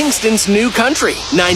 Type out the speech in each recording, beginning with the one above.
Kingston's new country,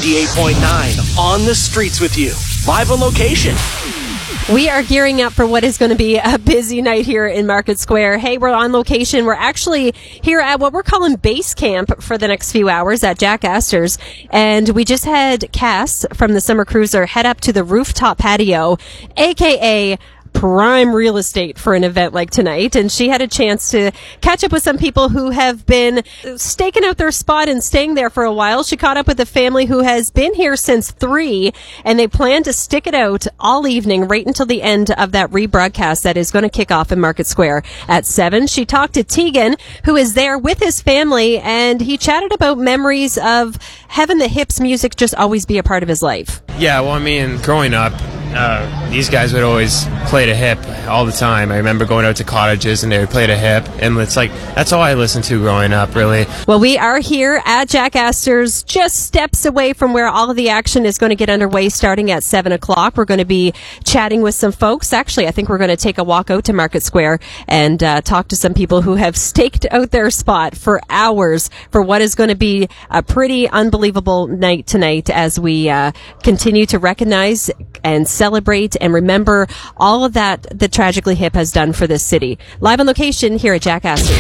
98.9, on the streets with you, live on location. We are gearing up for what is going to be a busy night here in Market Square. Hey, we're on location. We're actually here at what we're calling base camp for the next few hours at Jack Astor's. And we just had Cass from the Summer Cruiser head up to the rooftop patio, a.k.a. prime real estate for an event like tonight, and she had a chance to catch up with some people who have been staking out their spot and staying there for a while. She caught up with a family who has been here since 3, and they plan to stick it out all evening right until the end of that rebroadcast that is going to kick off in Market Square at 7. She talked to Tegan, who is there with his family, and he chatted about memories of having the Hips music just always be a part of his life. Yeah, well, I mean, growing up, these guys would always play the hip all the time. I remember going out to cottages and they would play the hip, and it's like, that's all I listened to growing up, really. Well, we are here at Jack Astor's, just steps away from where all of the action is going to get underway starting at 7 o'clock. We're going to be chatting with some folks. Actually, I think we're going to take a walk out to Market Square and talk to some people who have staked out their spot for hours for what is going to be a pretty unbelievable night tonight as we continue to recognize and celebrate and remember all of that the Tragically Hip has done for this city. Live on location here at Jack Astor's.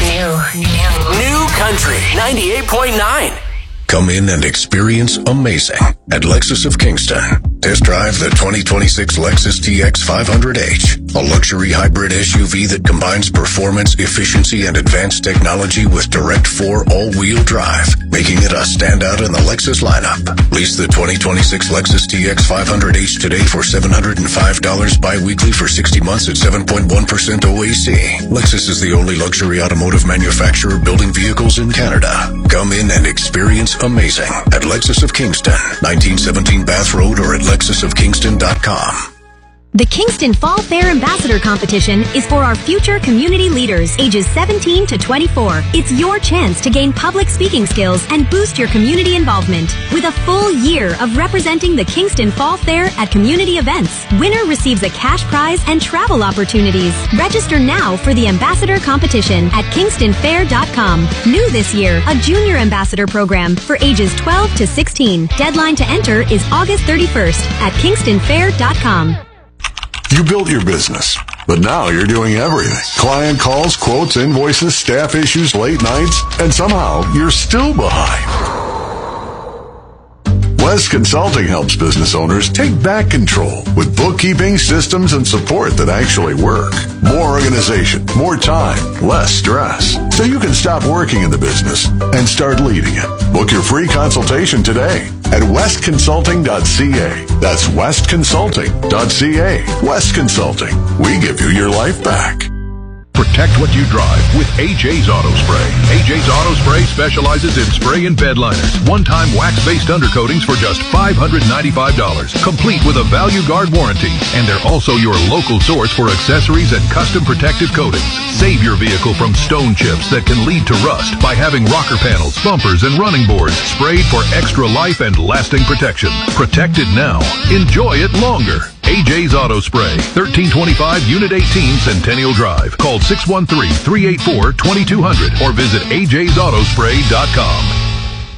New country, 98.9. Come in and experience amazing at Lexus of Kingston. Test drive the 2026 Lexus TX 500H, a luxury hybrid SUV that combines performance, efficiency, and advanced technology with direct 4 all-wheel drive, making it a standout in the Lexus lineup. Lease the 2026 Lexus TX 500H today for $705 bi-weekly for 60 months at 7.1% OAC. Lexus is the only luxury automotive manufacturer building vehicles in Canada. Come in and experience amazing at Lexus of Kingston, 1917 Bath Road, or at lexusofkingston.com. The Kingston Fall Fair Ambassador Competition is for our future community leaders ages 17 to 24. It's your chance to gain public speaking skills and boost your community involvement. With a full year of representing the Kingston Fall Fair at community events, winner receives a cash prize and travel opportunities. Register now for the Ambassador Competition at kingstonfair.com. New this year, a Junior Ambassador Program for ages 12 to 16. Deadline to enter is August 31st at kingstonfair.com. You built your business, but now you're doing everything. Client calls, quotes, invoices, staff issues, late nights, and somehow you're still behind. West Consulting helps business owners take back control with bookkeeping, systems, and support that actually work. More organization, more time, less stress. So you can stop working in the business and start leading it. Book your free consultation today at westconsulting.ca. That's westconsulting.ca. West Consulting. We give you your life back. Protect what you drive with AJ's Auto Spray. AJ's Auto Spray specializes in spray and bed liners. One-time wax-based undercoatings for just $595. Complete with a Value Guard warranty. And they're also your local source for accessories and custom protective coatings. Save your vehicle from stone chips that can lead to rust by having rocker panels, bumpers, and running boards sprayed for extra life and lasting protection. Protect it now. Enjoy it longer. AJ's Auto Spray, 1325 Unit 18 Centennial Drive. Call 613-384-2200 or visit ajsautospray.com.